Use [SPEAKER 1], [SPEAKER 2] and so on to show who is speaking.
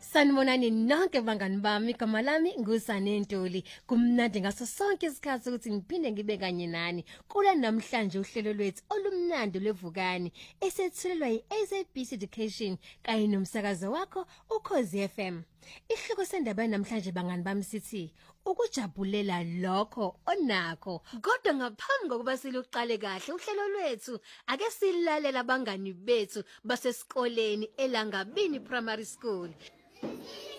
[SPEAKER 1] Sanibonani nonke bangani bami, igama lami ngusane Ntuli. Kumnandi ngaso sonke isikhathi ukuthi ngiphinde ngibe kanye nani. Kula namhlanje uhlelo lwethu olumnandi lwevukani esethulelwa yiSABC Education kanye nomsakazo wakho uKhozi FM. Ihloko sendaba namhlanje bangani bami sithi ukujabulela lokho onakho. Kodwa ngaphambi kokuba siluqale kahle uhlelo lwethu, ake silalela abangani bethu basesikoleni eLangabini Primary School.